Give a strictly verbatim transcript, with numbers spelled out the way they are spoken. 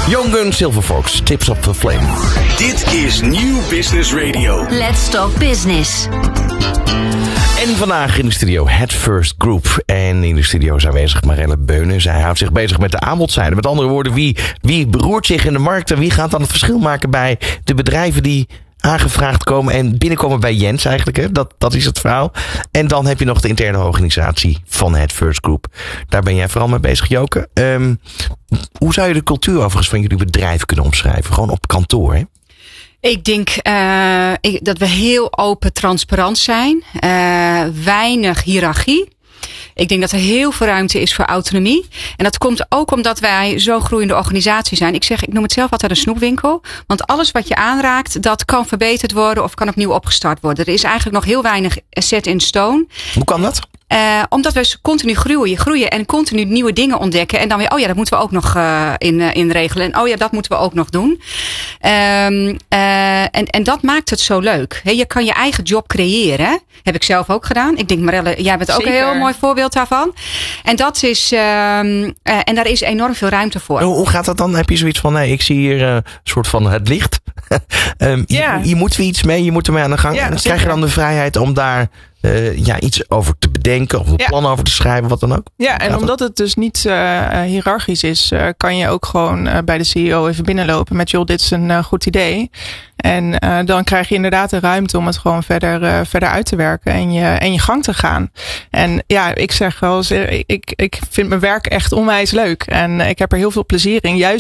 Young Gun Silver Fox, Tips of the Flame. Dit is Nieuw Business Radio. Let's talk business. En vandaag in de studio Head First Group. En in de studio is aanwezig Marelle Beunen. Zij houdt zich bezig met de aanbodzijde. Met andere woorden, wie, wie beroert zich in de markt en wie gaat dan het verschil maken bij de bedrijven die aangevraagd komen en binnenkomen bij Jens eigenlijk. Hè? Dat, dat is het verhaal. En dan heb je nog de interne organisatie van Head First Group. Daar ben jij vooral mee bezig, Joke. Um, hoe zou je de cultuur overigens van jullie bedrijf kunnen omschrijven? Gewoon op kantoor, hè? Ik denk uh, ik, dat we heel open, transparant zijn. Uh, weinig hiërarchie. Ik denk dat er heel veel ruimte is voor autonomie. En dat komt ook omdat wij zo'n groeiende organisatie zijn. Ik zeg, ik noem het zelf altijd een snoepwinkel. Want alles wat je aanraakt, dat kan verbeterd worden of kan opnieuw opgestart worden. Er is eigenlijk nog heel weinig set in stone. Hoe kan dat? Uh, omdat we continu groeien, groeien en continu nieuwe dingen ontdekken. En dan weer, oh ja, dat moeten we ook nog uh, in, uh, in regelen. En oh ja, dat moeten we ook nog doen. Um, uh, en, en dat maakt het zo leuk. He, je kan je eigen job creëren. Heb ik zelf ook gedaan. Ik denk, Marelle, jij bent ook Zeker. Een heel mooi voorbeeld daarvan. En dat is, um, uh, en daar is enorm veel ruimte voor. Hoe, hoe gaat dat dan? Heb je zoiets van, nee, ik zie hier een uh, soort van het licht. um, ja. je, je moet er iets mee, je moet ermee aan de gang. Ja, en dan krijg je dan de vrijheid om daar Uh, ja, iets over te bedenken of een ja. plan over te schrijven, wat dan ook. Ja, en omdat het dus niet uh, hiërarchisch is, uh, kan je ook gewoon uh, bij de C E O even binnenlopen met, joh, dit is een uh, goed idee. En uh, dan krijg je inderdaad de ruimte om het gewoon verder, uh, verder uit te werken en je, en je gang te gaan. En ja, ik zeg wel eens, ik, ik vind mijn werk echt onwijs leuk. En ik heb er heel veel plezier in. Juist